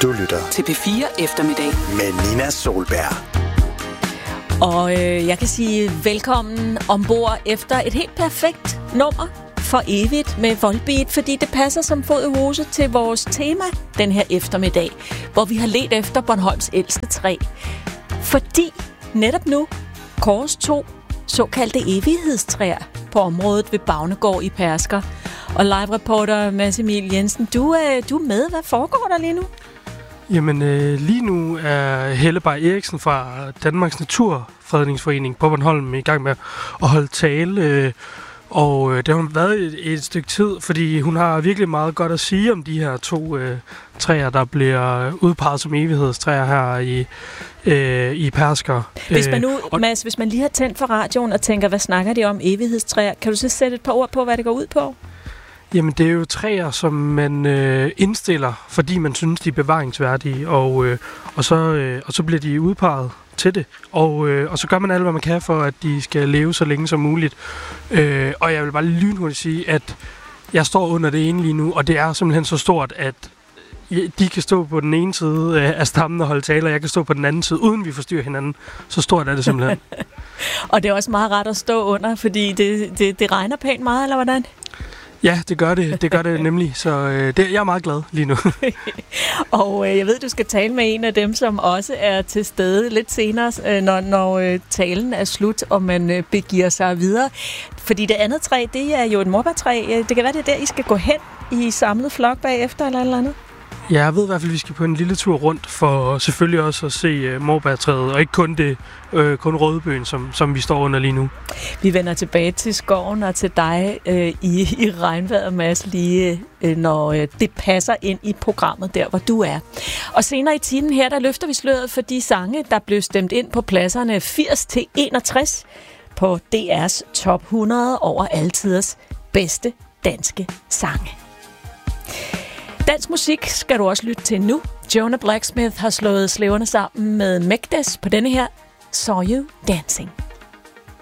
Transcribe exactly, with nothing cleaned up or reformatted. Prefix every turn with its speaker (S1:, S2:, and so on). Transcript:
S1: Du lytter
S2: til P fire Eftermiddag
S1: med Nina Solberg.
S3: Og øh, jeg kan sige velkommen ombord efter et helt perfekt nummer for evigt med Volbeat, fordi det passer som fod i hose til vores tema den her eftermiddag, hvor vi har ledt efter Bornholms ældste træ. Fordi netop nu kåres to såkaldte evighedstræer på området ved Bagnegård i Pærsker. Og live-reporter Mads Emil Jensen, du er, du er med. Hvad foregår der lige nu?
S4: Jamen, øh, lige nu er Helle Bay Eriksen fra Danmarks Naturfredningsforening på Bornholm i gang med at holde tale. Øh, og øh, det har været et, et stykke tid, fordi hun har virkelig meget godt at sige om de her to øh, træer, der bliver udpeget som evighedstræer her i, øh, i Pærsker.
S3: Hvis man nu, øh, Mads, hvis man lige har tændt for radioen og tænker, hvad snakker de om evighedstræer, kan du så sætte et par ord på, hvad det går ud på?
S4: Jamen, det er jo træer, som man øh, indstiller, fordi man synes, de er bevaringsværdige, og, øh, og, så, øh, og så bliver de udpeget til det. Og, øh, og så gør man alt, hvad man kan for, at de skal leve så længe som muligt. Øh, og jeg vil bare lynhurtigt sige, at jeg står under det ene lige nu, og det er simpelthen så stort, at de kan stå på den ene side af stammen og holde taler, og jeg kan stå på den anden side, uden vi forstyrrer hinanden. Så stort er det simpelthen.
S3: Og det er også meget rart at stå under, fordi det, det, det regner pænt meget, eller hvordan?
S4: Ja, det gør det. Det gør det nemlig. Så øh, det, jeg er meget glad lige nu.
S3: Og øh, jeg ved, du skal tale med en af dem, som også er til stede lidt senere, øh, når, når øh, talen er slut, og man øh, begiver sig videre. Fordi det andet træ, det er jo et morbærtræ. Det kan være, det er der, I skal gå hen i samlet flok bagefter, eller eller andet?
S4: Ja, jeg ved i hvert fald, at vi skal på en lille tur rundt, for selvfølgelig også at se uh, morbærtræet, og ikke kun det, øh, kun Rødbøen, som, som vi står under lige nu. Vi
S3: vender tilbage til skoven og til dig øh, i, i regnvejret, Mads, lige øh, når øh, det passer ind i programmet der, hvor du er. Og senere i timen her, der løfter vi sløret for de sange, der blev stemt ind på pladserne firs til enogtres på D R's top hundrede over altiders bedste danske sange. Dansk musik skal du også lytte til nu. Jonah Blacksmith har slået slæverne sammen med Megdes på denne her Saw You Dancing.